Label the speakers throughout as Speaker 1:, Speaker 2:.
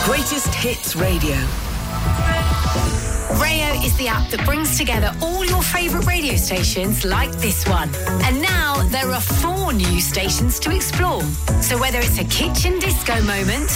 Speaker 1: Greatest Hits Radio.
Speaker 2: Rayo is the app that brings together all your favourite radio stations like this one. And now there are 4 new stations to explore. So whether it's a kitchen disco moment,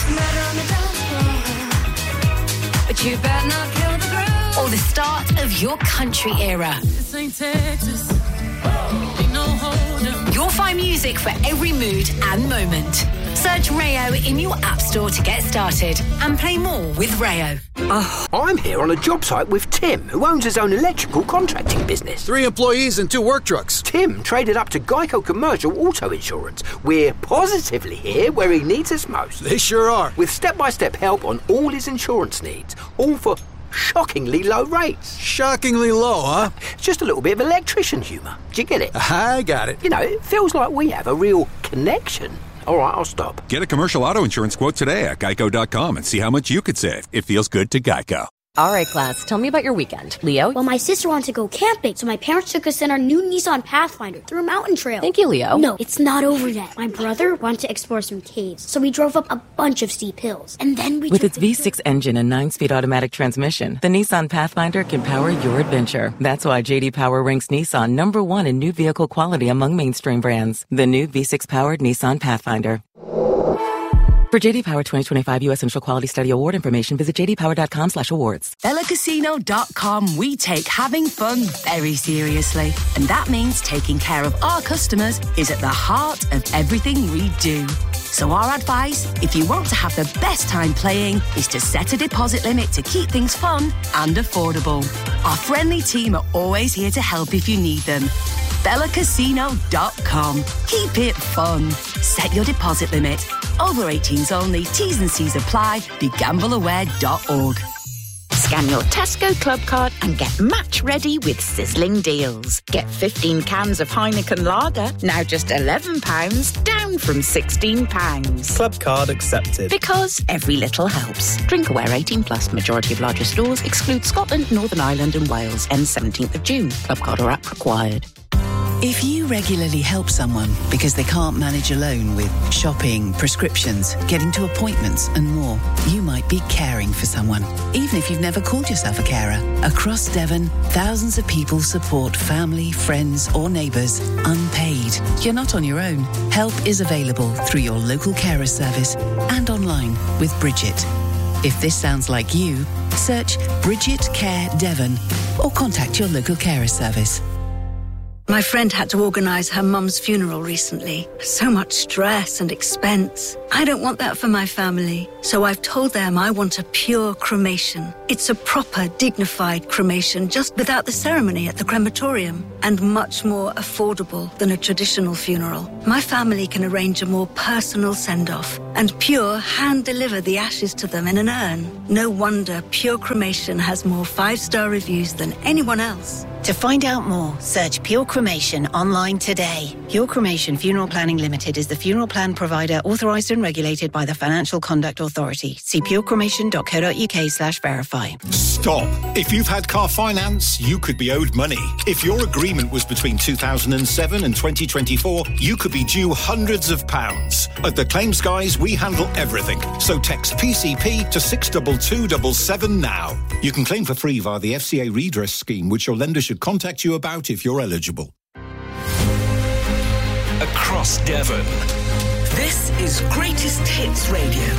Speaker 2: but you better not kill the groove, or the start of your country era,
Speaker 3: This ain't Texas. Ain't no hold'em.
Speaker 2: you'll find music for every mood and moment. Search Rayo in your app store to get started and play more with Rayo.
Speaker 4: I'm here on a job site with Tim, who owns his own electrical contracting business.
Speaker 5: 3 employees and 2 work trucks.
Speaker 4: Tim traded up to Geico Commercial Auto Insurance. We're positively here where he needs us most.
Speaker 5: They sure are.
Speaker 4: With step-by-step help on all his insurance needs, all for shockingly low rates.
Speaker 5: Shockingly low, huh?
Speaker 4: Just a little bit of electrician humour. Do you get it?
Speaker 5: I got it.
Speaker 4: You know, it feels like we have a real connection. All right, I'll stop.
Speaker 6: Get a commercial auto insurance quote today at geico.com and see how much you could save. It feels good to Geico.
Speaker 7: All right, class, tell me about your weekend. Leo?
Speaker 8: Well, my sister wanted to go camping, so my parents took us in our new Nissan Pathfinder through a mountain trail.
Speaker 7: Thank you, Leo.
Speaker 8: No, it's not over yet. My brother wanted to explore some caves, so we drove up a bunch of steep hills. And then we
Speaker 9: With its V6 engine and 9-speed automatic transmission, the Nissan Pathfinder can power your adventure. That's why J.D. Power ranks Nissan #1 in new vehicle quality among mainstream brands. The new V6-powered Nissan Pathfinder. For J.D. Power 2025 U.S. Central Quality Study Award information, visit jdpower.com/awards.
Speaker 1: BellaCasino.com, we take having fun very seriously. And that means taking care of our customers is at the heart of everything we do. So our advice, if you want to have the best time playing, is to set a deposit limit to keep things fun and affordable. Our friendly team are always here to help if you need them. BellaCasino.com. Keep it fun. Set your deposit limit. Over 18s only. T's and C's apply. BeGambleAware.org.
Speaker 10: Scan your Tesco Club card and get match ready with sizzling deals. Get 15 cans of Heineken Lager, now just £11, down from £16.
Speaker 11: Club card accepted.
Speaker 10: Because every little helps. Drink aware 18 plus. Majority of larger stores exclude Scotland, Northern Ireland and Wales. Ends 17th of June. Club card or app required.
Speaker 1: If you regularly help someone because they can't manage alone with shopping, prescriptions, getting to appointments and more, you might be caring for someone. Even if you've never called yourself a carer. Across Devon, thousands of people support family, friends or neighbours unpaid. You're not on your own. Help is available through your local carer service and online with Bridget. If this sounds like you, search Bridget Care Devon or contact your local carer service.
Speaker 12: My friend had to organise her mum's funeral recently. So much stress and expense. I don't want that for my family. So I've told them I want a pure cremation. It's a proper, dignified cremation, just without the ceremony at the crematorium. And much more affordable than a traditional funeral. My family can arrange a more personal send-off. And Pure hand-deliver the ashes to them in an urn. No wonder Pure Cremation has more 5-star reviews than anyone else.
Speaker 13: To find out more, search Pure Cremation online today. Pure Cremation Funeral Planning Limited is the funeral plan provider authorised and regulated by the Financial Conduct Authority. See purecremation.co.uk/verify.
Speaker 14: Stop. If you've had car finance, you could be owed money. If your agreement was between 2007 and 2024, you could be due hundreds of pounds. At the Claims Guys, we handle everything. So text PCP to 62277 now. You can claim for free via the FCA redress scheme, which your lender should contact you about if you're eligible.
Speaker 15: Across Devon.
Speaker 1: This is Greatest Hits Radio.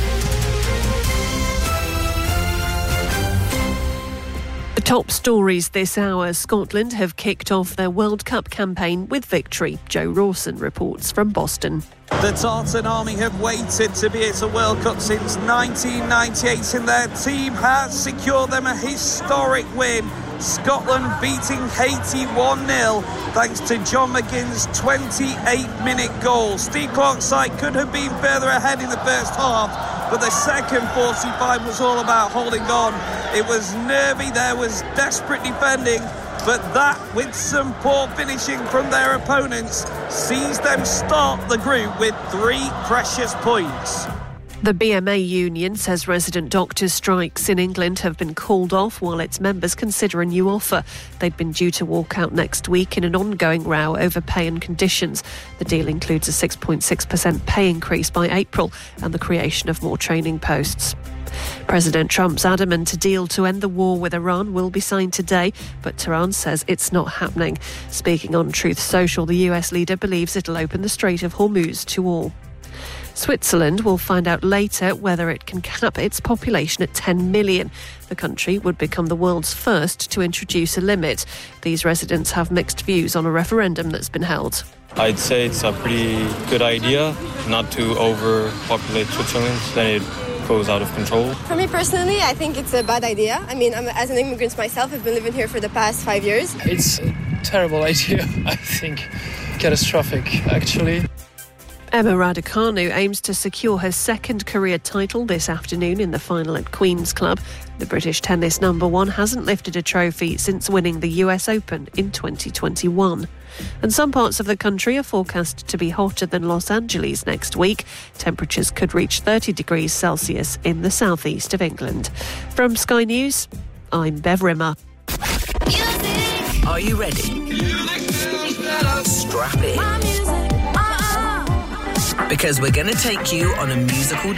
Speaker 16: The top stories this hour. Scotland have kicked off their World Cup campaign with victory. Joe Rawson reports from Boston.
Speaker 17: The Tartan Army have waited to be at a World Cup since 1998 and their team has secured them a historic win. Scotland beating Haiti 1-0 thanks to John McGinn's 28-minute goal. Steve Clarke's side could have been further ahead in the first half, but the second 45 was all about holding on. It was nervy, there was desperate defending, but that, with some poor finishing from their opponents, sees them start the group with 3 precious points.
Speaker 16: The BMA union says resident doctors' strikes in England have been called off while its members consider a new offer. They'd been due to walk out next week in an ongoing row over pay and conditions. The deal includes a 6.6% pay increase by April and the creation of more training posts. President Trump's adamant a deal to end the war with Iran will be signed today, but Tehran says it's not happening. Speaking on Truth Social, the US leader believes it'll open the Strait of Hormuz to all. Switzerland will find out later whether it can cap its population at 10 million. The country would become the world's first to introduce a limit. These residents have mixed views on a referendum that's been held.
Speaker 11: I'd say it's a pretty good idea not to overpopulate Switzerland, then it goes out of control.
Speaker 15: For me personally, I think it's a bad idea. I mean, as an immigrant myself, I've been living here for the past 5 years.
Speaker 18: It's a terrible idea, I think. Catastrophic, actually.
Speaker 16: Emma Raducanu aims to secure her second career title this afternoon in the final at Queen's Club. The British tennis number one hasn't lifted a trophy since winning the US Open in 2021. And some parts of the country are forecast to be hotter than Los Angeles next week. Temperatures could reach 30 degrees Celsius in the southeast of England. From Sky News, I'm Bev Rimmer.
Speaker 19: Are you ready? Strap in. Because we're going to take you on a musical